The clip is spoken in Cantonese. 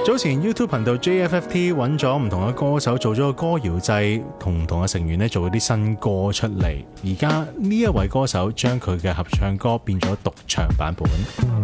早前 YouTube 頻道 JFFT 揾咗唔同嘅歌手做咗個歌謠祭，同唔同嘅成員咧做咗啲新歌出嚟。而家呢一位歌手將佢嘅合唱歌變咗獨唱版本。